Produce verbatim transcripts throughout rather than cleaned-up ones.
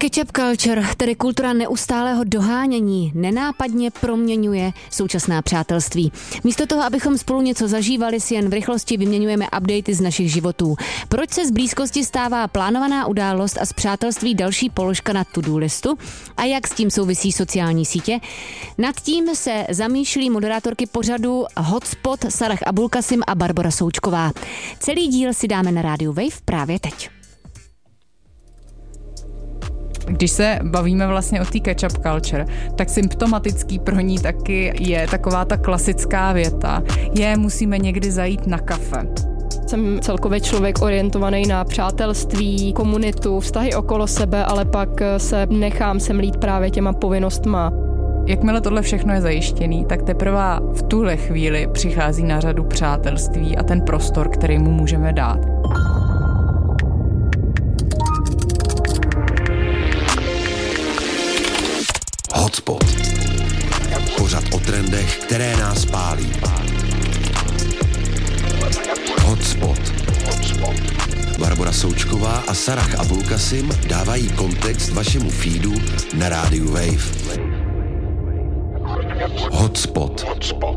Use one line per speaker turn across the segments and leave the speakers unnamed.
Ketchup culture, tedy kultura neustálého dohánění, nenápadně proměňuje současná přátelství. Místo toho, abychom spolu něco zažívali, si jen v rychlosti vyměňujeme updaty z našich životů. Proč se z blízkosti stává plánovaná událost a z přátelství další položka na to-do listu? A jak s tím souvisí sociální sítě? Nad tím se zamýšlí moderátorky pořadu Hotspot Sarah Abulkasim a Barbora Součková. Celý díl si dáme na rádiu Wave právě teď.
Když se bavíme vlastně o té ketchup culture, tak symptomatický pro ní taky je taková ta klasická věta. Je, musíme někdy zajít na kafe.
Jsem celkově člověk orientovaný na přátelství, komunitu, vztahy okolo sebe, ale pak se nechám semlít právě těma povinnostma.
Jakmile tohle všechno je zajištěný, tak teprve v tuhle chvíli přichází na řadu přátelství a ten prostor, který mu můžeme dát.
Hotspot. Pořad o trendech, které nás pálí. Hotspot. Barbora Součková a Sarah Abulkasim dávají kontext vašemu feedu na rádiu Wave. Hotspot.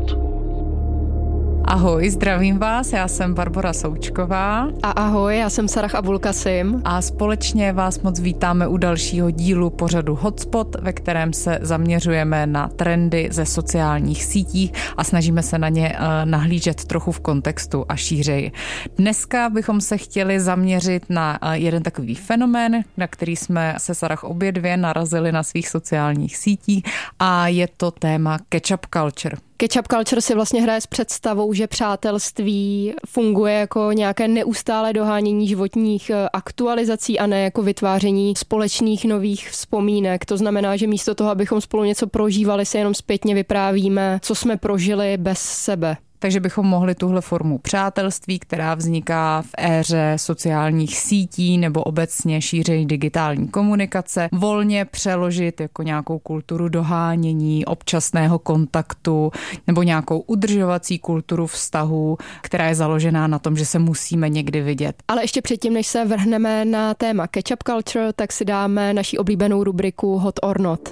Ahoj, zdravím vás, já jsem Barbora Součková.
A ahoj, já jsem Sarah Abulkasim.
A společně vás moc vítáme u dalšího dílu pořadu Hotspot, ve kterém se zaměřujeme na trendy ze sociálních sítí a snažíme se na ně nahlížet trochu v kontextu a šířeji. Dneska bychom se chtěli zaměřit na jeden takový fenomén, na který jsme se Sarah obě dvě narazili na svých sociálních sítích, a je to téma ketchup culture.
Ketchup culture si vlastně hraje s představou, že přátelství funguje jako nějaké neustálé dohánění životních aktualizací a ne jako vytváření společných nových vzpomínek. To znamená, že místo toho, abychom spolu něco prožívali, se jenom zpětně vyprávíme, co jsme prožili bez sebe.
Takže bychom mohli tuhle formu přátelství, která vzniká v éře sociálních sítí nebo obecně šíření digitální komunikace, volně přeložit jako nějakou kulturu dohánění, občasného kontaktu nebo nějakou udržovací kulturu vztahů, která je založená na tom, že se musíme někdy vidět.
Ale ještě předtím, než se vrhneme na téma ketchup culture, tak si dáme naši oblíbenou rubriku Hot or Not.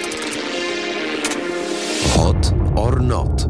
Hot or Not.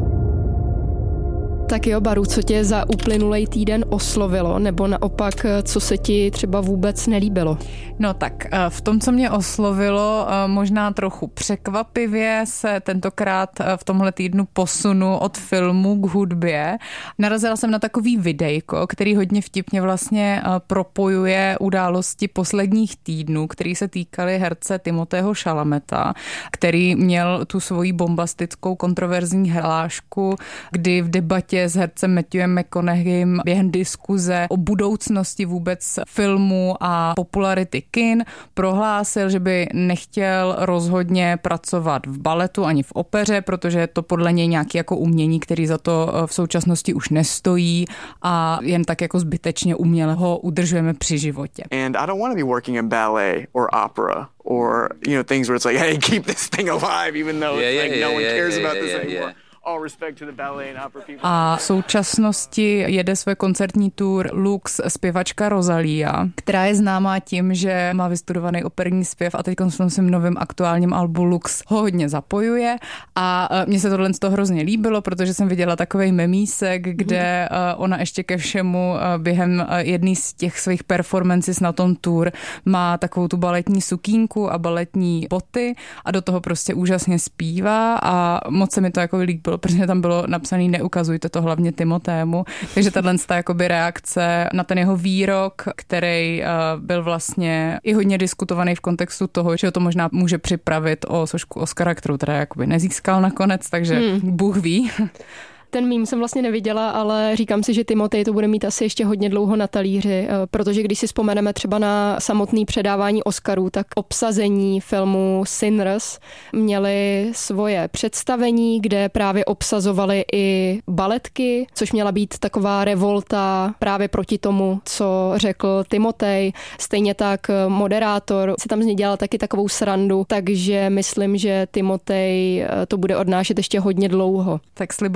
Tak jo, Baru, co tě za uplynulej týden oslovilo, nebo naopak, co se ti třeba vůbec nelíbilo?
No tak v tom, co mě oslovilo, možná trochu překvapivě se tentokrát v tomhle týdnu posunu od filmu k hudbě. Narazila jsem na takový videjko, který hodně vtipně vlastně propojuje události posledních týdnů, který se týkaly herce Timothého Chalameta, který měl tu svoji bombastickou kontroverzní hlášku, kdy v debatě s hercem Matthewem McConaugheym během diskuze o budoucnosti vůbec filmu a popularity kin prohlásil, že by nechtěl rozhodně pracovat v baletu ani v opeře, protože je to podle něj nějaký jako umění, který za to v současnosti už nestojí a jen tak jako zbytečně uměle ho udržujeme při životě.
And I don't want to be working in ballet or opera or, you know, things where it's like, hey, keep this thing alive even though
yeah,
it's
yeah,
like
yeah,
no one
yeah,
cares
yeah,
about
yeah,
this
yeah,
anymore.
yeah.
All respect to the ballet and opera people.
A v současnosti jede své koncertní tour Lux zpěvačka Rosalia, která je známá tím, že má vystudovaný operní zpěv a teď v tom svém novém aktuálním albu Lux ho hodně zapojuje a mně se tohle z toho hrozně líbilo, protože jsem viděla takovej memísek, kde ona ještě ke všemu během jedný z těch svých performances na tom tour má takovou tu baletní sukínku a baletní boty a do toho prostě úžasně zpívá a moc se mi to jako líbilo, protože tam bylo napsané neukazujte to hlavně Timothému. Takže tahle jakoby reakce na ten jeho výrok, který uh, byl vlastně i hodně diskutovaný v kontextu toho, že ho to možná může připravit o sošku Oscara, kterou teda jakoby nezískal nakonec, takže hmm. Bůh ví.
Ten mím jsem vlastně neviděla, ale říkám si, že Timothy to bude mít asi ještě hodně dlouho na talíři, protože když si vzpomeneme třeba na samotné předávání Oscarů, tak obsazení filmu Sinners měli svoje představení, kde právě obsazovali i baletky, což měla být taková revolta právě proti tomu, co řekl Timothy. Stejně tak moderátor si tam z něj dělal taky takovou srandu, takže myslím, že Timothy to bude odnášet ještě hodně dlouho.
Tak slibovala jsem,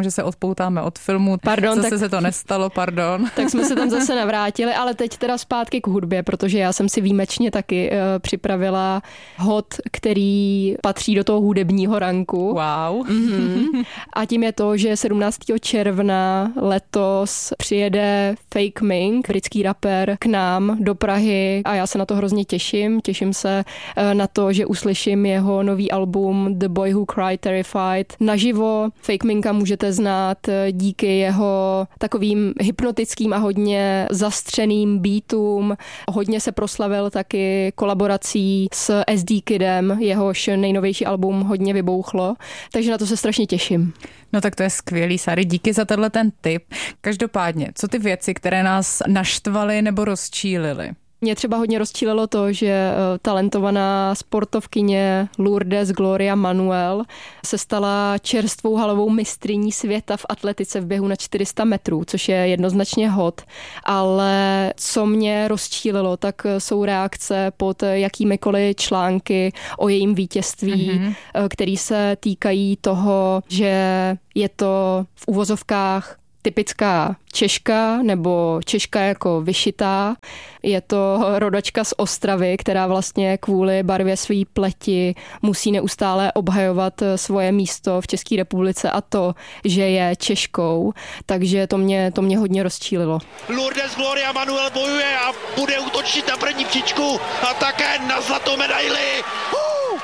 že se odpoutáme od filmu.
Pardon,
zase
tak...
se to nestalo, pardon.
Tak jsme se tam zase navrátili, ale teď teda zpátky k hudbě, protože já jsem si výjimečně taky uh, připravila hod, který patří do toho hudebního ranku.
Wow.
Mm-hmm. A tím je to, že sedmnáctého června letos přijede Fake Mink, britský rapper, k nám do Prahy a já se na to hrozně těším. Těším se na to, že uslyším jeho nový album The Boy Who Cried Terrified naživo. Fake Minka můžete znát díky jeho takovým hypnotickým a hodně zastřeným beatům. Hodně se proslavil taky kolaborací s S D Kidem, jehož nejnovější album hodně vybouchlo, takže na to se strašně těším.
No tak to je skvělý, Sary, díky za tenhle ten tip. Každopádně, co ty věci, které nás naštvaly nebo rozčílily?
Mě třeba hodně rozčílilo to, že talentovaná sportovkyně Lourdes Gloria Manuel se stala čerstvou halovou mistryní světa v atletice v běhu na čtyři sta metrů, což je jednoznačně hot, ale co mě rozčílilo, tak jsou reakce pod jakýmikoliv články o jejím vítězství, mm-hmm. který se týkají toho, že je to v uvozovkách typická Češka nebo Češka jako vyšitá. Je to rodačka z Ostravy, která vlastně kvůli barvě své pleti musí neustále obhajovat svoje místo v České republice a to, že je Češkou. Takže to mě, to mě hodně rozčílilo.
Lourdes Gloria Manuel bojuje a bude útočit na první příčku a také na zlatou medaili. Uh!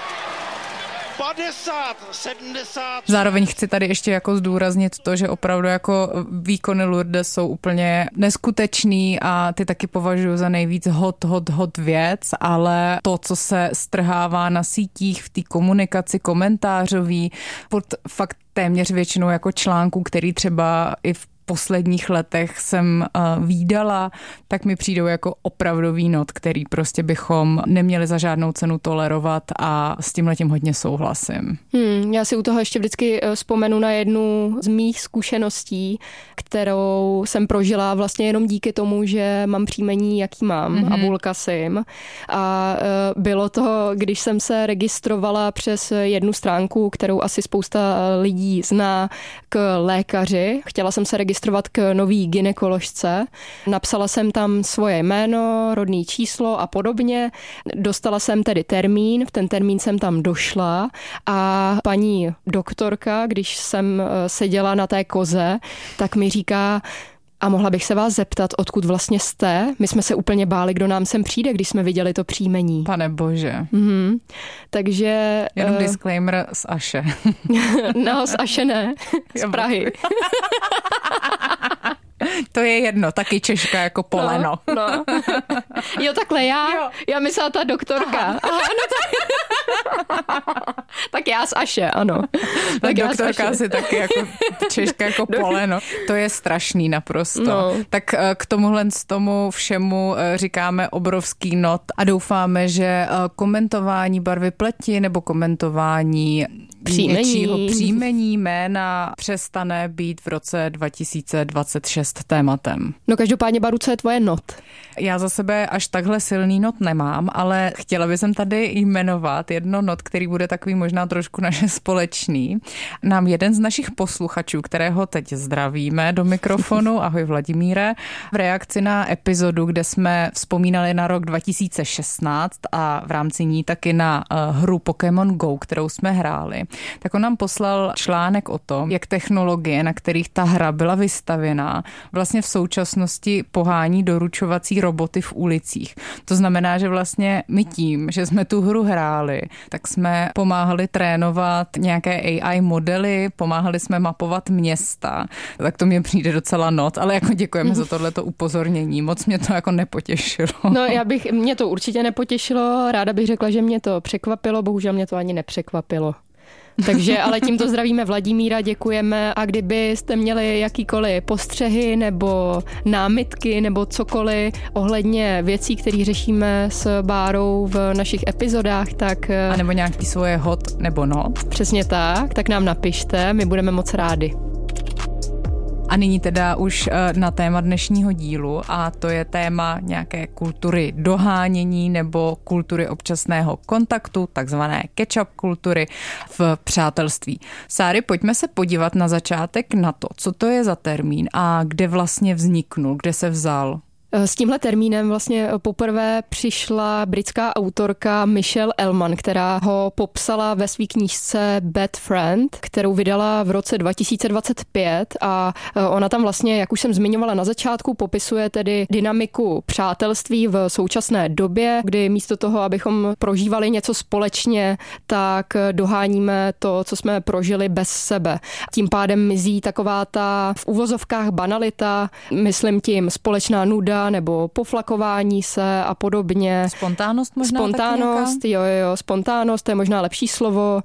padesát, sedmdesát.
Zároveň chci tady ještě jako zdůraznit to, že opravdu jako výkony Lourdes jsou úplně neskutečný a ty taky považuji za nejvíc hot, hot, hot věc, ale to, co se strhává na sítích v té komunikaci komentářový, pod fakt téměř většinou jako článků, který třeba i v posledních letech jsem uh, vídala, tak mi přijdou jako opravdový not, který prostě bychom neměli za žádnou cenu tolerovat a s tímhletím hodně souhlasím. Hmm,
já si u toho ještě vždycky vzpomenu na jednu z mých zkušeností, kterou jsem prožila vlastně jenom díky tomu, že mám příjmení, jaký mám, mm-hmm. Abul Kasim. A uh, bylo to, když jsem se registrovala přes jednu stránku, kterou asi spousta lidí zná, k lékaři. Chtěla jsem se registrovat registrovat k nový gynekoložce. Napsala jsem tam svoje jméno, rodné číslo a podobně. Dostala jsem tedy termín, v ten termín jsem tam došla a paní doktorka, když jsem seděla na té koze, tak mi říká: a mohla bych se vás zeptat, odkud vlastně jste? My jsme se úplně báli, kdo nám sem přijde, když jsme viděli to příjmení.
Pane bože.
Mhm. Takže...
Jenom uh, disclaimer z Aše.
No, z Aše ne. Z Prahy.
To je jedno, taky Češka jako poleno.
No, no. Jo, takhle já, jo. Já myslela ta doktorka. Aha. Aha, no tak... tak já z Aše, ano.
Tak doktorka asi taky jako Češka jako poleno. To je strašný naprosto. No. Tak k tomuhle z tomu všemu říkáme obrovský not a doufáme, že komentování barvy pleti nebo komentování příjmení. něčího příjmení, jména přestane být v roce dva tisíce dvacet šest tématem.
No každopádně, Baru, co je tvoje not?
Já za sebe až takhle silný not nemám, ale chtěla bych tady jmenovat jedno not, který bude takový možná trošku naše společný. Nám jeden z našich posluchačů, kterého teď zdravíme do mikrofonu, ahoj Vladimíre, v reakci na epizodu, kde jsme vzpomínali na rok dva tisíce šestnáct a v rámci ní taky na uh, hru Pokémon Go, kterou jsme hráli, tak on nám poslal článek o tom, jak technologie, na kterých ta hra byla vystavěná, vlastně v současnosti pohání doručovací roboty v ulicích. To znamená, že vlastně my tím, že jsme tu hru hráli, tak jsme pomáhali trénovat nějaké A I modely, pomáhali jsme mapovat města. Tak to mě přijde docela not, ale jako děkujeme za tohleto upozornění. Moc mě to jako nepotěšilo.
No, já bych, mě to určitě nepotěšilo. Ráda bych řekla, že mě to překvapilo, bohužel mě to ani nepřekvapilo. Takže ale tímto zdravíme Vladimíra, děkujeme a kdybyste měli jakýkoliv postřehy nebo námitky nebo cokoliv ohledně věcí, které řešíme s Bárou v našich epizodách, tak...
A nebo nějaký svoje hot nebo not.
Přesně tak, tak nám napište, my budeme moc rádi.
A nyní teda už na téma dnešního dílu a to je téma nějaké kultury dohánění nebo kultury občasného kontaktu, takzvané catch-up kultury v přátelství. Sáry, pojďme se podívat na začátek na to, co to je za termín a kde vlastně vzniknul, kde se vzal.
S tímhle termínem vlastně poprvé přišla britská autorka Michelle Elman, která ho popsala ve své knížce Bad Friend, kterou vydala v roce dva tisíce dvacet pět a ona tam vlastně, jak už jsem zmiňovala na začátku, popisuje tedy dynamiku přátelství v současné době, kdy místo toho, abychom prožívali něco společně, tak doháníme to, co jsme prožili bez sebe. Tím pádem mizí taková ta v uvozovkách banalita, myslím tím společná nuda, nebo poflakování se a podobně.
Spontánnost možná
Spontánnost,
taky
jo, jo, spontánnost, to je možná lepší slovo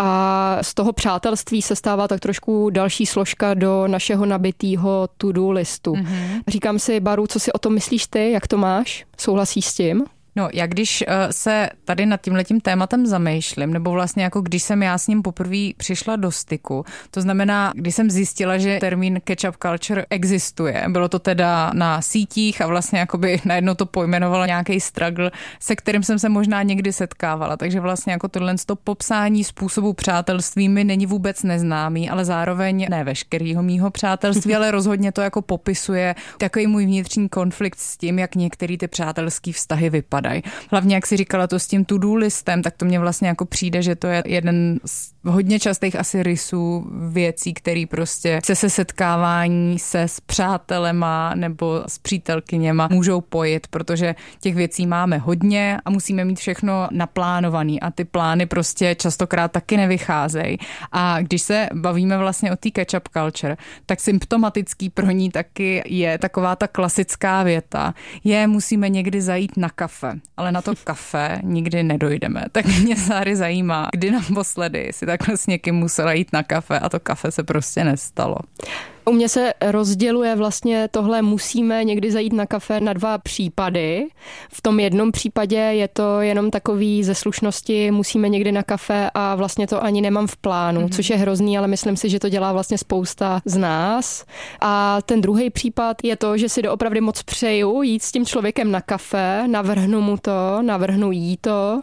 a z toho přátelství se stává tak trošku další složka do našeho nabitýho to-do listu. Mm-hmm. Říkám si, Baru, co si o tom myslíš ty, jak to máš? Souhlasíš s tím?
No, jak když se tady nad tímhletím tématem zamýšlím, nebo vlastně jako když jsem já s ním poprvé přišla do styku, to znamená, když jsem zjistila, že termín catch-up culture existuje, bylo to teda na sítích a vlastně jakoby najednou to pojmenovala nějaký struggle, se kterým jsem se možná někdy setkávala, takže vlastně jako tohle to popsání způsobu přátelství mi není vůbec neznámý, ale zároveň ne veškerýho mýho přátelství, ale rozhodně to jako popisuje takový můj vnitřní konflikt s tím, jak některý ty přátelský vztahy vypadají. Hlavně, jak si říkala to s tím to-do listem, tak to mně vlastně jako přijde, že to je jeden z hodně častých asi rysů věcí, který prostě se se setkávání se s přátelema nebo s přítelkyněma můžou pojit, protože těch věcí máme hodně a musíme mít všechno naplánovaný a ty plány prostě častokrát taky nevycházejí. A když se bavíme vlastně o té catch-up culture, tak symptomatický pro ní taky je taková ta klasická věta, je musíme někdy zajít na kafe. Ale na to kafe nikdy nedojdeme. Tak mě, Sáry, zajímá, kdy naposledy si takhle s někým musela jít na kafe a to kafe se prostě nestalo.
U mě se rozděluje vlastně tohle musíme někdy zajít na kafe na dva případy. V tom jednom případě je to jenom takový ze slušnosti musíme někdy na kafe a vlastně to ani nemám v plánu, mm-hmm. což je hrozný, ale myslím si, že to dělá vlastně spousta z nás. A ten druhý případ je to, že si doopravdy moc přeju jít s tím člověkem na kafe, navrhnu mu to, navrhnu jí to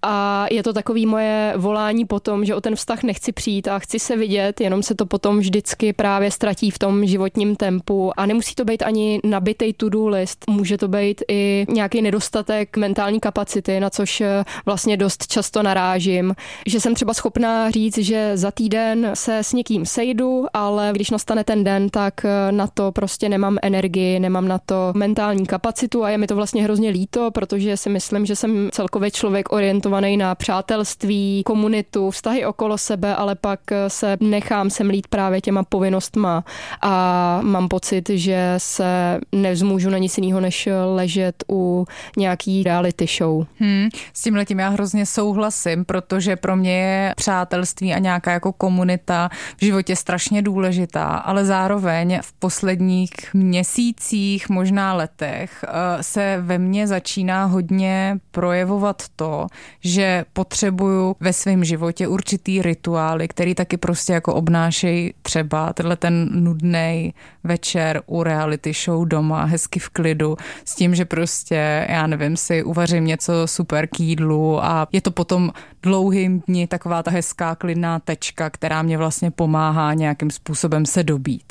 a je to takový moje volání potom, že o ten vztah nechci přijít a chci se vidět, jenom se to potom vždycky právě ztratí v tom životním tempu a nemusí to být ani nabitej to-do list, může to být i nějaký nedostatek mentální kapacity, na což vlastně dost často narážím, že jsem třeba schopná říct, že za týden se s někým sejdu, ale když nastane ten den, tak na to prostě nemám energii, nemám na to mentální kapacitu a je mi to vlastně hrozně líto, protože si myslím, že jsem celkově člověk orientovaný na přátelství, komunitu, vztahy okolo sebe, ale pak se nechám semlít právě těma povinnostma a mám pocit, že se nevzmůžu na nic jiného, než ležet u nějaký reality show.
Hmm, s tímhletím já hrozně souhlasím, protože pro mě je přátelství a nějaká jako komunita v životě strašně důležitá, ale zároveň v posledních měsících, možná letech se ve mně začíná hodně projevovat to, že potřebuju ve svém životě určitý rituály, který taky prostě jako obnášejí třeba tenhle ten nudnej večer u reality show doma, hezky v klidu, s tím, že prostě, já nevím, si uvařím něco super k jídlu a je to potom dlouhým dni taková ta hezká klidná tečka, která mě vlastně pomáhá nějakým způsobem se dobít.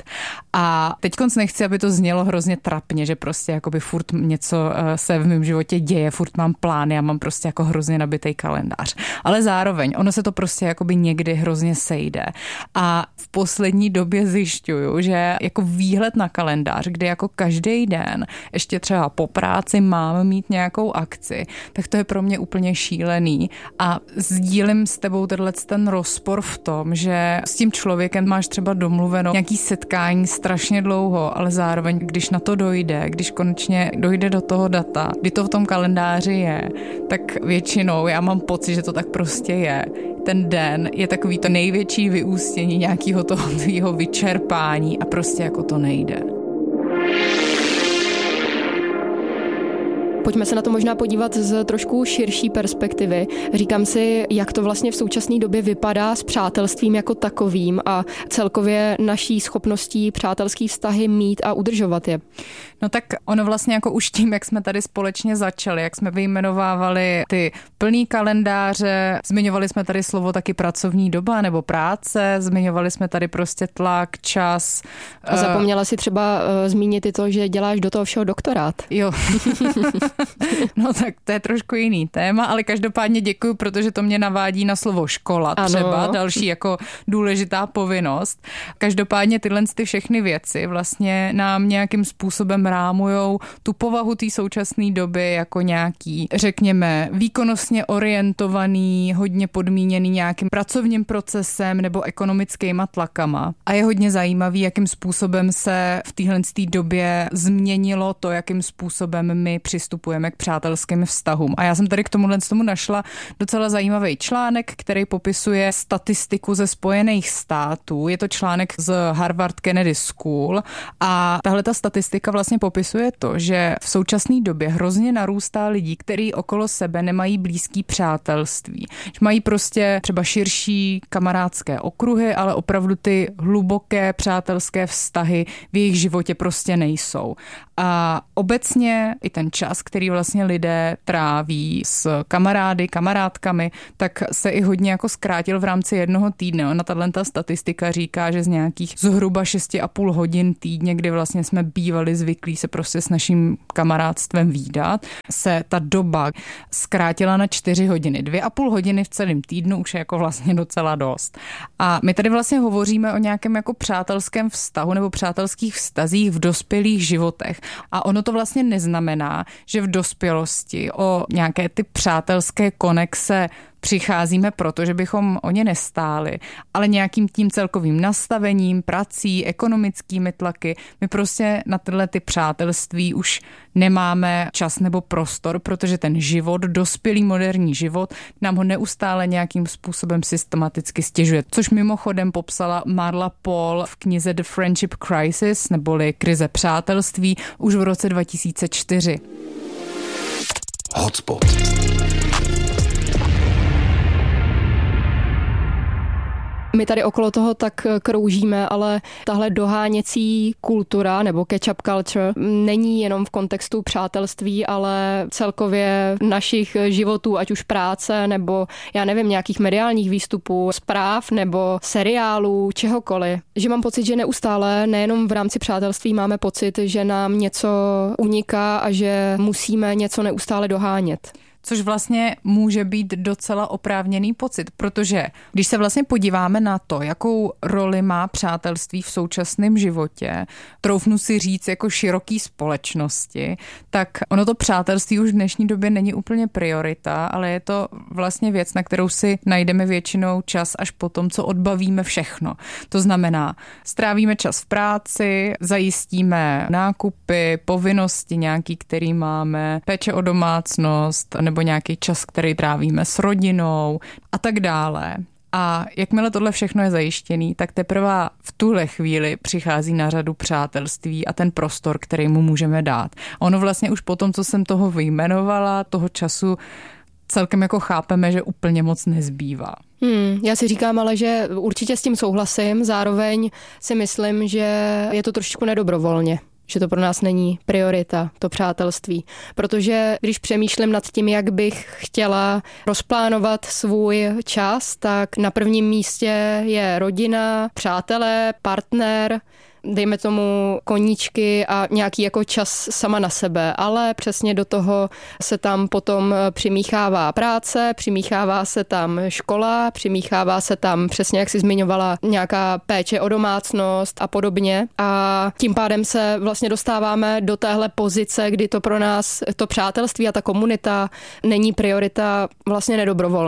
A teďkonc nechci, aby to znělo hrozně trapně, že prostě jakoby furt něco se v mém životě děje, furt mám plány a mám prostě jako hrozně nabitej kalendář. Ale zároveň ono se to prostě jakoby někdy hrozně sejde. A v poslední době zjišťuju, že jako výhled na kalendář, kdy jako každý den ještě třeba po práci mám mít nějakou akci, tak to je pro mě úplně šílený. A sdílím s tebou tenhle ten rozpor v tom, že s tím člověkem máš třeba domluveno nějaký setkání strašně dlouho, ale zároveň, když na to dojde, když konečně dojde do toho data, kdy to v tom kalendáři je, tak většinou já mám pocit, že to tak prostě je. Ten den je takový to největší vyústění nějakého toho tvýho vyčerpání a prostě jako to nejde.
Pojďme se na to možná podívat z trošku širší perspektivy. Říkám si, jak to vlastně v současné době vypadá s přátelstvím jako takovým a celkově naší schopností přátelský vztahy mít a udržovat je.
No tak ono vlastně jako už tím, jak jsme tady společně začali, jak jsme vyjmenovávali ty plný kalendáře, zmiňovali jsme tady slovo taky pracovní doba nebo práce, zmiňovali jsme tady prostě tlak, čas.
A zapomněla si třeba uh, zmínit i to, že děláš do toho všeho doktorát.
Jo. No tak to je trošku jiný téma, ale každopádně děkuju, protože to mě navádí na slovo škola třeba, ano. Další jako důležitá povinnost. Každopádně tyhle ty všechny věci vlastně nám nějakým způsobem rámujou tu povahu té současné doby jako nějaký, řekněme, výkonnostně orientovaný, hodně podmíněný nějakým pracovním procesem nebo ekonomickýma tlakama. A je hodně zajímavý, jakým způsobem se v téhle době změnilo to, jakým způsobem my přistupujeme k přátelským vztahům. A já jsem tady k tomuhle tomu našla docela zajímavý článek, který popisuje statistiku ze Spojených států. Je to článek z Harvard Kennedy School a tahle ta statistika vlastně popisuje to, že v současné době hrozně narůstá lidí, kteří okolo sebe nemají blízký přátelství. Že mají prostě třeba širší kamarádské okruhy, ale opravdu ty hluboké přátelské vztahy v jejich životě prostě nejsou. A obecně i ten čas, který vlastně lidé tráví s kamarády, kamarádkami, tak se i hodně jako zkrátil v rámci jednoho týdne. Ona tato statistika říká, že z nějakých zhruba šest a půl hodin týdně, kdy vlastně jsme bývali zvyklí se prostě s naším kamarádstvem vídat, se ta doba zkrátila na čtyři hodiny. Dvě a půl hodiny v celém týdnu už je jako vlastně docela dost. A my tady vlastně hovoříme o nějakém jako přátelském vztahu nebo přátelských vztazích v dospělých životech. A ono to vlastně neznamená, že v dospělosti o nějaké ty přátelské konexe přicházíme proto, že bychom o ně nestáli, ale nějakým tím celkovým nastavením, prací, ekonomickými tlaky, my prostě na tyhle ty přátelství už nemáme čas nebo prostor, protože ten život, dospělý moderní život, nám ho neustále nějakým způsobem systematicky stěžuje. Což mimochodem popsala Marla Paul v knize The Friendship Crisis, neboli Krize přátelství, už v roce dva tisíce čtyři.
Hotspot.
My tady okolo toho tak kroužíme, ale tahle doháněcí kultura nebo catch-up culture není jenom v kontextu přátelství, ale celkově našich životů, ať už práce nebo já nevím, nějakých mediálních výstupů, zpráv nebo seriálů, čehokoliv. Že mám pocit, že neustále, nejenom v rámci přátelství máme pocit, že nám něco uniká a že musíme něco neustále dohánět.
Což vlastně může být docela oprávněný pocit, protože když se vlastně podíváme na to, jakou roli má přátelství v současném životě, troufnu si říct jako široký společnosti, tak ono to přátelství už v dnešní době není úplně priorita, ale je to vlastně věc, na kterou si najdeme většinou čas až po tom, co odbavíme všechno. To znamená, strávíme čas v práci, zajistíme nákupy, povinnosti nějaký, který máme, péče o domácnost, nebo nějaký čas, který trávíme s rodinou a tak dále. A jakmile tohle všechno je zajištěný, tak teprve v tuhle chvíli přichází na řadu přátelství a ten prostor, který mu můžeme dát. Ono vlastně už po tom, co jsem toho vyjmenovala, toho času celkem jako chápeme, že úplně moc nezbývá.
Hmm, já si říkám ale, že určitě s tím souhlasím, zároveň si myslím, že je to trošičku nedobrovolně. Že to pro nás není priorita, to přátelství. Protože když přemýšlím nad tím, jak bych chtěla rozplánovat svůj čas, tak na prvním místě je rodina, přátelé, partner, dejme tomu koníčky a nějaký jako čas sama na sebe, ale přesně do toho se tam potom přimíchává práce, přimíchává se tam škola, přimíchává se tam přesně, jak jsi zmiňovala, nějaká péče o domácnost a podobně a tím pádem se vlastně dostáváme do téhle pozice, kdy to pro nás, to přátelství a ta komunita není priorita vlastně nedobrovolně.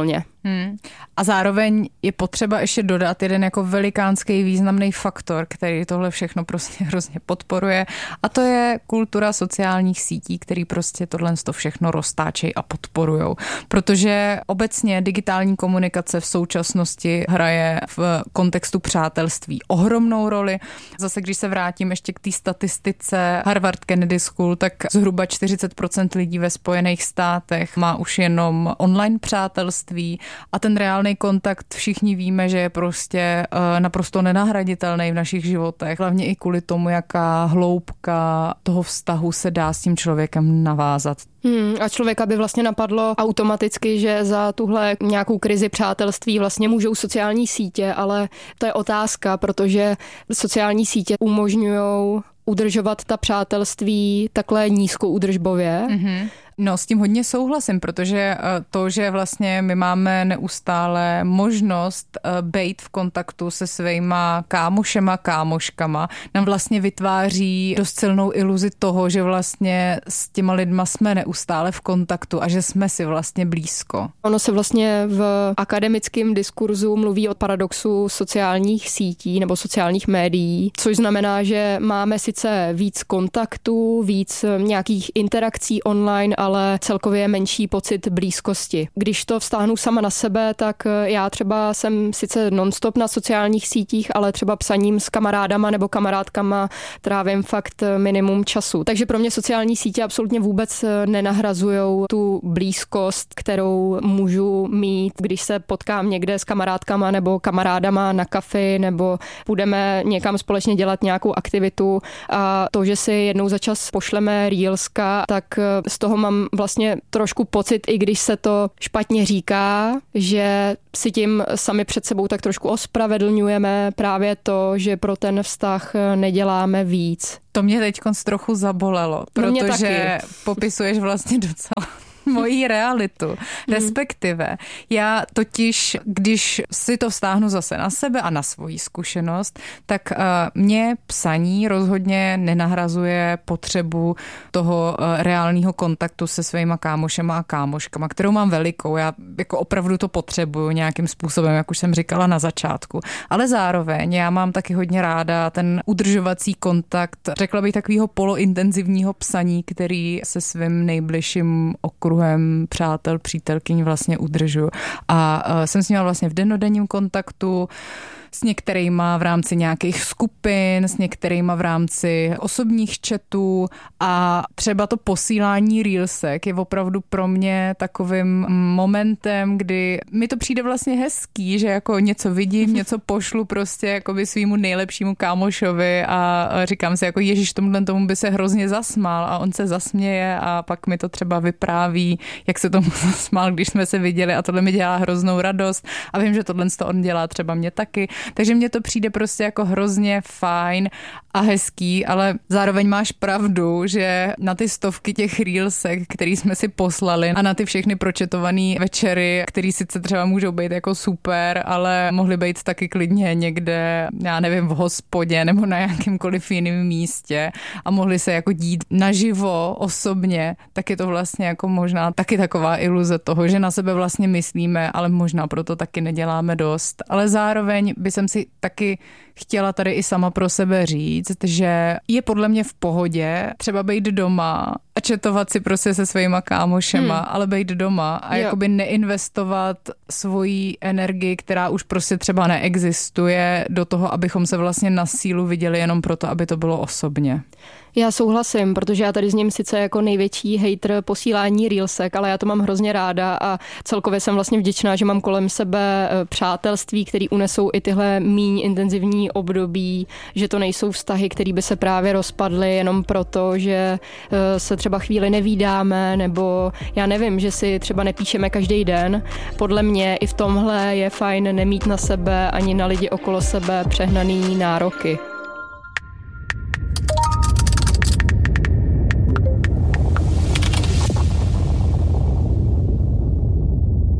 Hmm. A zároveň je potřeba ještě dodat jeden jako velikánský významný faktor, který tohle všechno prostě hrozně podporuje, a to je kultura sociálních sítí, který prostě tohle to všechno roztáčejí a podporujou. Protože obecně digitální komunikace v současnosti hraje v kontextu přátelství ohromnou roli. Zase, když se vrátím ještě k té statistice Harvard Kennedy School, tak zhruba čtyřicet procent lidí ve Spojených státech má už jenom online přátelství a ten reálný kontakt všichni víme, že je prostě naprosto nenahraditelný v našich životech, hlavně i kvůli tomu, jaká hloubka toho vztahu se dá s tím člověkem navázat.
Hmm, a člověka by vlastně napadlo automaticky, že za tuhle nějakou krizi přátelství vlastně můžou sociální sítě, ale to je otázka, protože sociální sítě umožňují udržovat ta přátelství takhle nízkoúdržbově.
Mm-hmm. No, s tím hodně souhlasím, protože to, že vlastně my máme neustále možnost být v kontaktu se svýma kámošema, kámoškama, nám vlastně vytváří dost silnou iluzi toho, že vlastně s těma lidma jsme neustále v kontaktu a že jsme si vlastně blízko.
Ono se vlastně v akademickém diskurzu mluví o paradoxu sociálních sítí nebo sociálních médií, což znamená, že máme sice víc kontaktů, víc nějakých interakcí online, ale celkově menší pocit blízkosti. Když to vztáhnu sama na sebe, tak já třeba jsem sice non-stop na sociálních sítích, ale třeba psaním s kamarádama nebo kamarádkama trávím fakt minimum času. Takže pro mě sociální sítě absolutně vůbec nenahrazujou tu blízkost, kterou můžu mít, když se potkám někde s kamarádkama nebo kamarádama na kafi, nebo budeme někam společně dělat nějakou aktivitu, a to, že si jednou za čas pošleme reelska, tak z toho mám vlastně trošku pocit, i když se to špatně říká, že si tím sami před sebou tak trošku ospravedlňujeme právě to, že pro ten vztah neděláme víc.
To mě teď trochu zabolelo, protože popisuješ vlastně docela mojí realitu. Respektive já totiž, když si to vztáhnu zase na sebe a na svoji zkušenost, tak uh, mě psaní rozhodně nenahrazuje potřebu toho uh, reálného kontaktu se svýma kámošema a kámoškama, kterou mám velikou. Já jako opravdu to potřebuju nějakým způsobem, jak už jsem říkala na začátku. Ale zároveň já mám taky hodně ráda ten udržovací kontakt, řekla bych takového polointenzivního psaní, který se svým nejbližším okruhem přátel, přítelkyň vlastně udržuju. A jsem s nimi vlastně v dennodenním kontaktu, s některýma v rámci nějakých skupin, s některýma v rámci osobních chatů a třeba to posílání reelsek je opravdu pro mě takovým momentem, kdy mi to přijde vlastně hezký, že jako něco vidím, něco pošlu prostě jakoby svýmu nejlepšímu kámošovi a říkám si jako ježiš, tomuhle tomu by se hrozně zasmál a on se zasměje a pak mi to třeba vypráví, jak se tomu zasmál, když jsme se viděli a tohle mi dělá hroznou radost a vím, že tohle to on dělá třeba mě taky. Takže mně to přijde prostě jako hrozně fajn a hezký, ale zároveň máš pravdu, že na ty stovky těch reelsek, který jsme si poslali a na ty všechny pročetované večery, který sice třeba můžou být jako super, ale mohly být taky klidně někde, já nevím, v hospodě nebo na jakýmkoliv jiném místě a mohly se jako dít naživo, osobně, tak je to vlastně jako možná taky taková iluze toho, že na sebe vlastně myslíme, ale možná proto taky neděláme dost. Ale zároveň by jsem si taky chtěla tady i sama pro sebe říct, že je podle mě v pohodě třeba být doma a četovat si prostě se svýma kámošema, hmm. ale být doma a jo. jakoby neinvestovat svoji energii, která už prostě třeba neexistuje, do toho, abychom se vlastně na sílu viděli jenom proto, aby to bylo osobně.
Já souhlasím, protože já tady s ním sice jako největší hejtr posílání reelsek, ale já to mám hrozně ráda a celkově jsem vlastně vděčná, že mám kolem sebe přátelství, který unesou i tyhle míň intenzivní období, že to nejsou vztahy, které by se právě rozpadly jenom proto, že se třeba chvíli nevídáme, nebo já nevím, že si třeba nepíšeme každý den. Podle mě i v tomhle je fajn nemít na sebe ani na lidi okolo sebe přehnaný nároky.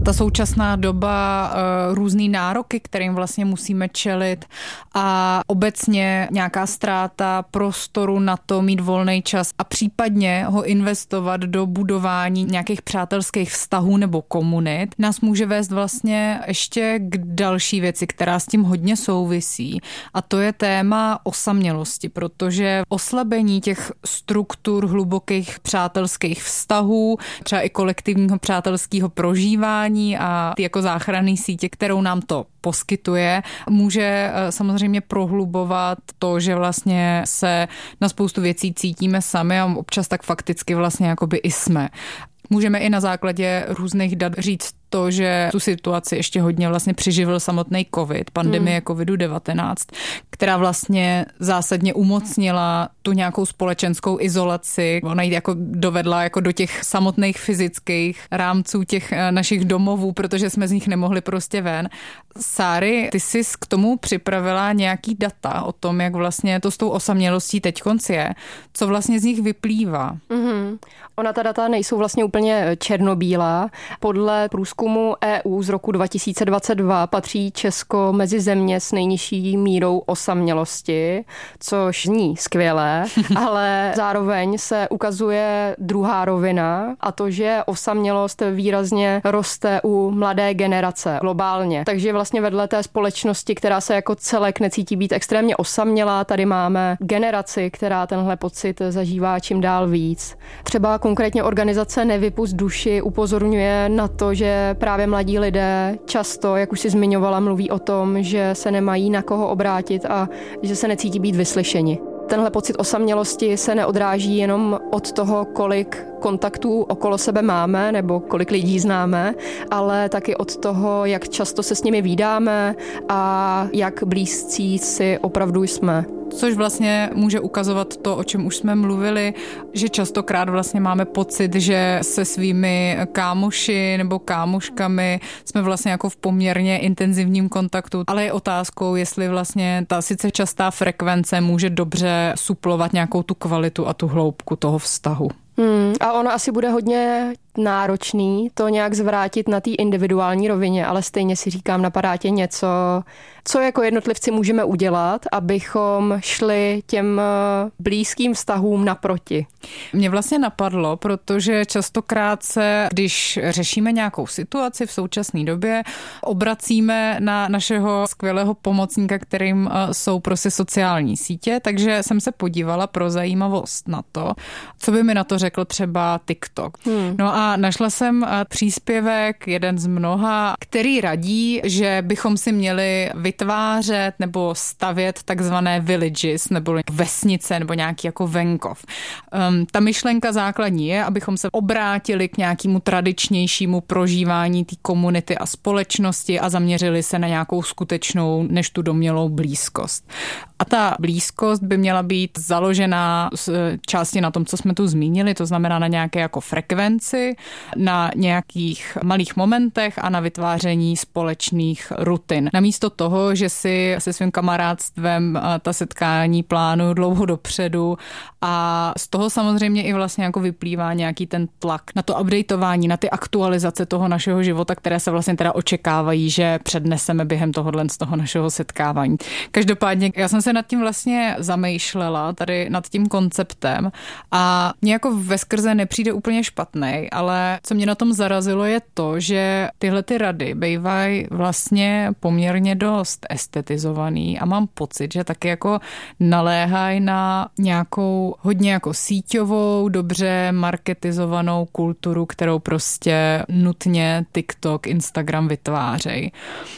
ta současná doba, různý nároky, kterým vlastně musíme čelit a obecně nějaká ztráta prostoru na to mít volný čas a případně ho investovat do budování nějakých přátelských vztahů nebo komunit, nás může vést vlastně ještě k další věci, která s tím hodně souvisí. A to je téma osamělosti, protože oslabení těch struktur hlubokých přátelských vztahů, třeba i kolektivního přátelského prožívání a ty jako záchranný sítě, kterou nám to poskytuje, může samozřejmě prohlubovat to, že vlastně se na spoustu věcí cítíme sami a občas tak fakticky vlastně jakoby i jsme. Můžeme i na základě různých dat říct to, že tu situaci ještě hodně vlastně přiživil samotný covid, pandemie hmm. covidu devatenáct, která vlastně zásadně umocnila tu nějakou společenskou izolaci. Ona ji jako dovedla jako do těch samotných fyzických rámců těch našich domovů, protože jsme z nich nemohli prostě ven. Sáry, ty jsi k tomu připravila nějaký data o tom, jak vlastně to s tou osamělostí teďkonc je, co vlastně z nich vyplývá.
Mm-hmm. Ona ta data nejsou vlastně úplně černobílá. Podle průzkumu E U z roku dva tisíce dvacet dva patří Česko mezi země s nejnižší mírou osamělosti, což zní skvěle, ale zároveň se ukazuje druhá rovina a to, že osamělost výrazně roste u mladé generace globálně. Takže vlastně vedle té společnosti, která se jako celek necítí být extrémně osamělá, tady máme generaci, která tenhle pocit zažívá čím dál víc. Třeba konkrétně organizace Nevypusť duši upozorňuje na to, že právě mladí lidé často, jak už si zmiňovala, mluví o tom, že se nemají na koho obrátit a že se necítí být vyslyšeni. Tenhle pocit osamělosti se neodráží jenom od toho, kolik kontaktů okolo sebe máme nebo kolik lidí známe, ale taky od toho, jak často se s nimi vídáme a jak blízcí si opravdu jsme.
Což vlastně může ukazovat to, o čem už jsme mluvili, že častokrát vlastně máme pocit, že se svými kámoši nebo kámoškami jsme vlastně jako v poměrně intenzivním kontaktu, ale je otázkou, jestli vlastně ta sice častá frekvence může dobře suplovat nějakou tu kvalitu a tu hloubku toho vztahu.
Hmm, a ono asi bude hodně náročný to nějak zvrátit na té individuální rovině, ale stejně si říkám, napadá tě něco, co jako jednotlivci můžeme udělat, abychom šli těm blízkým vztahům naproti.
Mě vlastně napadlo, protože častokrát se, když řešíme nějakou situaci v současné době, obracíme na našeho skvělého pomocníka, kterým jsou prostě sociální sítě, takže jsem se podívala pro zajímavost na to, co by mi na to řekl třeba TikTok. Hmm. No a našla jsem příspěvek, jeden z mnoha, který radí, že bychom si měli vytvářet nebo stavět takzvané villages nebo vesnice nebo nějaký jako venkov. Um, ta myšlenka základní je, abychom se obrátili k nějakému tradičnějšímu prožívání té komunity a společnosti a zaměřili se na nějakou skutečnou než tu domnělou blízkost. A ta blízkost by měla být založená z části na tom, co jsme tu zmínili, to znamená na nějaké jako frekvenci, na nějakých malých momentech a na vytváření společných rutin. Namísto toho, že si se svým kamarádstvem ta setkání plánuju dlouho dopředu a z toho samozřejmě i vlastně jako vyplývá nějaký ten tlak na to updateování, na ty aktualizace toho našeho života, které se vlastně teda očekávají, že předneseme během tohohle z toho našeho setkávání. Každopádně já jsem se nad tím vlastně zamýšlela, tady nad tím konceptem a mě jako veskrze nepřijde úplně špatnej, ale co mě na tom zarazilo je to, že tyhle ty rady bývají vlastně poměrně dost estetizovaný a mám pocit, že taky jako naléhají na nějakou hodně jako síťovou, dobře marketizovanou kulturu, kterou prostě nutně TikTok, Instagram vytvářejí.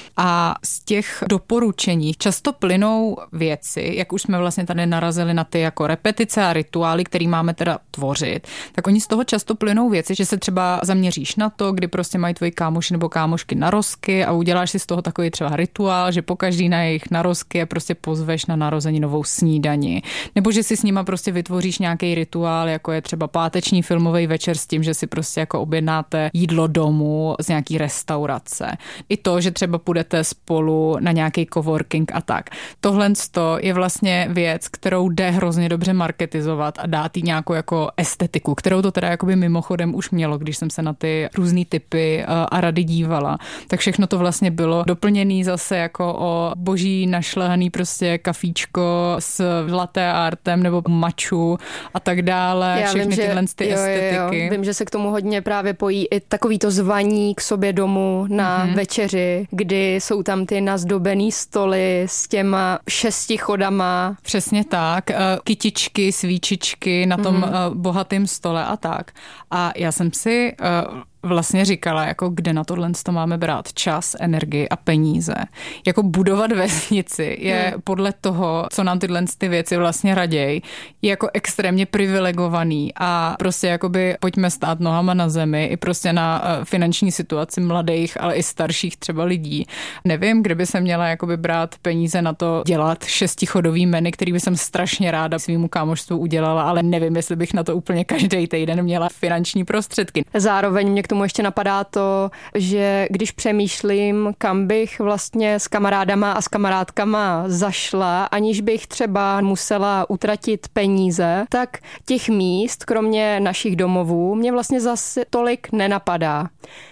A z těch doporučení často plynou věci, jak už jsme vlastně tady narazili na ty jako repetice a rituály, který máme teda tvořit, tak oni z toho často plynou věci, že se třeba zaměříš na to, kdy prostě mají tvoji kámoši nebo kámošky narozky a uděláš si z toho takový třeba rituál, že pokaždý na jejich narozky je prostě pozveš na narozeninovou snídani. Nebo že si s nima prostě vytvoříš vytvoříš nějaký rituál, jako je třeba páteční filmový večer s tím, že si prostě jako objednáte jídlo domů z nějaký restaurace. I to, že třeba půjdete spolu na nějaký coworking a tak. Tohle je vlastně věc, kterou jde hrozně dobře marketizovat a dát jí nějakou jako estetiku, kterou to teda jakoby mimochodem už mělo, když jsem se na ty různý typy a rady dívala. Tak všechno to vlastně bylo doplněný zase jako o boží našlehaný prostě kafíčko s latte artem nebo maču a tak dále.
Já
všechny
vím,
tyhle
že,
ty
jo,
estetiky.
Jo, jo. Vím, že se k tomu hodně právě pojí i takový to zvaní k sobě domů na mm-hmm. večeři, kdy jsou tam ty nazdobený stoly s těma šesti chodama.
Přesně tak. Kytičky, svíčičky na tom mm-hmm. bohatém stole a tak. A já jsem si vlastně říkala, jako kde na tohle to máme brát čas, energii a peníze. Jako budovat vesnici je hmm. podle toho, co nám tyhle ty věci vlastně raději, je jako extrémně privilegovaný a prostě jakoby pojďme stát nohama na zemi i prostě na finanční situaci mladých, ale i starších třeba lidí. Nevím, kde by se měla jakoby brát peníze na to dělat šestichodový menu, který by jsem strašně ráda svýmu kámoštvu udělala, ale nevím, jestli bych na to úplně každý týden měla finanční prostředky.
Zároveň mě k tomu ještě napadá to, že když přemýšlím, kam bych vlastně s kamarádama a s kamarádkama zašla, aniž bych třeba musela utratit peníze, tak těch míst, kromě našich domovů, mě vlastně zase tolik nenapadá.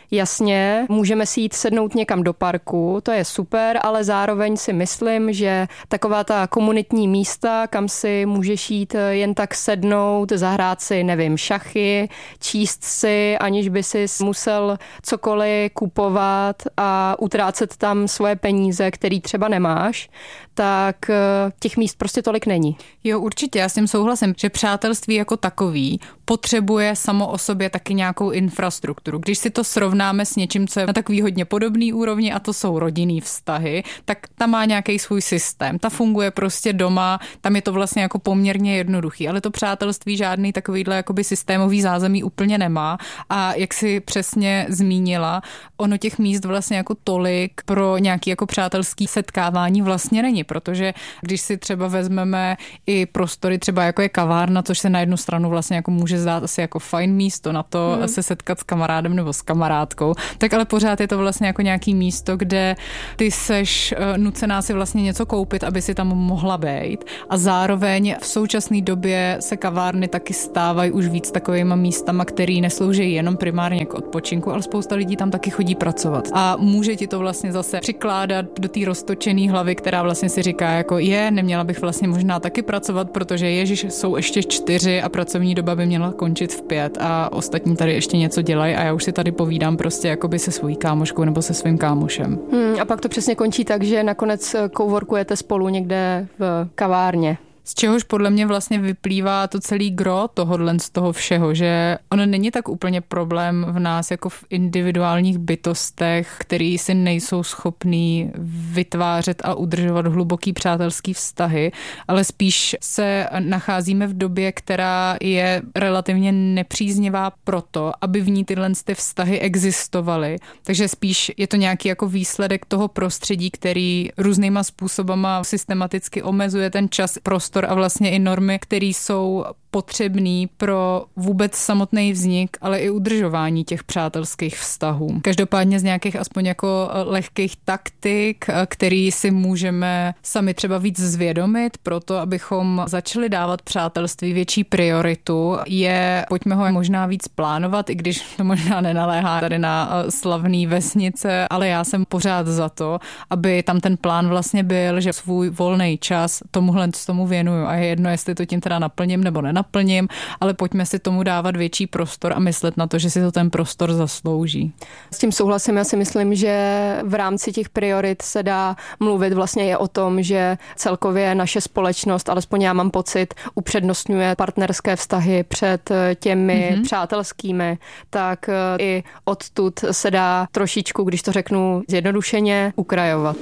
Jasně, můžeme si jít sednout někam do parku, to je super, ale zároveň si myslím, že taková ta komunitní místa, kam si můžeš jít jen tak sednout, zahrát si, nevím, šachy, číst si, aniž by si musel cokoliv kupovat a utrácet tam svoje peníze, který třeba nemáš, tak těch míst prostě tolik není.
Jo, určitě, já s tím souhlasím, že přátelství jako takový potřebuje samo o sobě taky nějakou infrastrukturu. Když si to srovnáme s něčím, co je na takový hodně podobný úrovni, a to jsou rodinný vztahy, tak tam má nějaký svůj systém. Ta funguje prostě doma, tam je to vlastně jako poměrně jednoduchý, ale to přátelství žádný takovýhle jakoby systémový zázemí úplně nemá. A jak si přesně zmínila, ono těch míst vlastně jako tolik pro nějaký jako přátelský setkávání vlastně není, protože když si třeba vezmeme i prostory třeba jako je kavárna, což se na jednu stranu vlastně jako může zdát asi jako fajn místo na to hmm. se setkat s kamarádem nebo s kamarádkou, tak ale pořád je to vlastně jako nějaký místo, kde ty seš nucená si vlastně něco koupit, aby si tam mohla být, a zároveň v současné době se kavárny taky stávají už víc takovýma místama, který neslouží jenom primárně k odpočinku, ale spousta lidí tam taky chodí pracovat. A může ti to vlastně zase přikládat do té roztočené hlavy, která vlastně si říká, jako je, neměla bych vlastně možná taky pracovat, protože ježiš, jsou ještě čtyři a pracovní doba by měla končit v pět a ostatní tady ještě něco dělají a já už si tady povídám prostě jakoby se svojí kámoškou nebo se svým kámošem.
Hmm, a pak to přesně končí tak, že nakonec coworkujete spolu někde v kavárně.
Z čehož podle mě vlastně vyplývá to celý gro tohodlen z toho všeho, že ono není tak úplně problém v nás jako v individuálních bytostech, který si nejsou schopní vytvářet a udržovat hluboký přátelský vztahy, ale spíš se nacházíme v době, která je relativně nepříznivá proto, aby v ní tyhle ty vztahy existovaly. Takže spíš je to nějaký jako výsledek toho prostředí, který různýma způsobama systematicky omezuje ten čas, prostor a vlastně i normy, které jsou potřebný pro vůbec samotný vznik, ale i udržování těch přátelských vztahů. Každopádně z nějakých aspoň jako lehkých taktik, který si můžeme sami třeba víc zvědomit, proto abychom začali dávat přátelství větší prioritu, je pojďme ho možná víc plánovat, i když to možná nenaléhá tady na slavný vesnice, ale já jsem pořád za to, aby tam ten plán vlastně byl, že svůj volný čas tomuhle tomu věnuju a je jedno, jestli to tím teda naplním nebo nenaplním, plním, ale pojďme si tomu dávat větší prostor a myslet na to, že si to ten prostor zaslouží.
S tím souhlasím, já si myslím, že v rámci těch priorit se dá mluvit vlastně i o tom, že celkově naše společnost, alespoň já mám pocit, upřednostňuje partnerské vztahy před těmi mm-hmm. přátelskými, tak i odtud se dá trošičku, když to řeknu zjednodušeně, ukrajovat.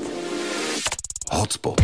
Hotspot.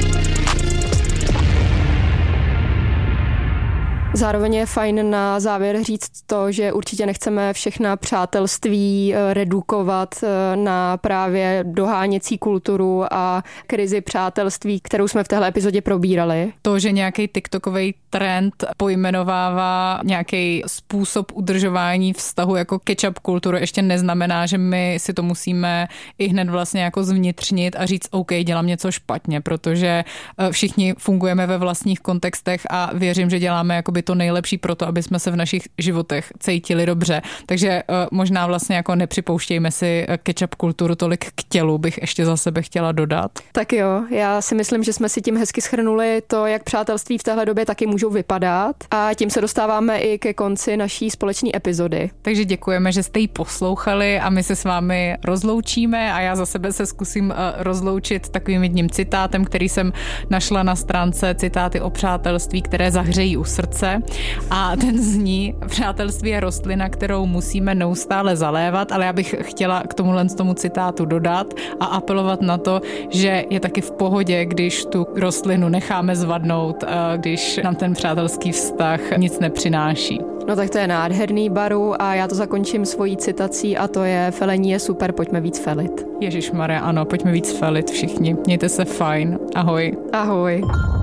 Zároveň je fajn na závěr říct to, že určitě nechceme všechna přátelství redukovat na právě doháněcí kulturu a krizi přátelství, kterou jsme v téhle epizodě probírali.
To, že nějaký TikTokový trend pojmenovává nějaký způsob udržování vztahu jako ketchup kulturu, ještě neznamená, že my si to musíme i hned vlastně jako zvnitřnit a říct, OK, dělám něco špatně, protože všichni fungujeme ve vlastních kontextech a věřím, že děláme jakoby to nejlepší pro to, aby jsme se v našich životech cítili dobře. Takže možná vlastně jako nepřipouštějme si ketchup kulturu tolik k tělu, bych ještě za sebe chtěla dodat.
Tak jo, já si myslím, že jsme si tím hezky shrnuli to, jak přátelství v téhle době taky můžou vypadat a tím se dostáváme i ke konci naší společné epizody.
Takže děkujeme, že jste ji poslouchali a my se s vámi rozloučíme a já za sebe se zkusím rozloučit takovým jedním citátem, který jsem našla na stránce Citáty o přátelství, které zahřejí u srdce a ten zní: přátelství je rostlina, kterou musíme neustále zalévat, ale já bych chtěla k tomuhle tomu citátu dodat a apelovat na to, že je taky v pohodě, když tu rostlinu necháme zvadnout, když nám ten přátelský vztah nic nepřináší.
No tak to je nádherný, Baru, a já to zakončím svojí citací a to je: felení je super, pojďme víc felit.
Ježišmarja, ano, pojďme víc felit všichni. Mějte se fajn. Ahoj.
Ahoj.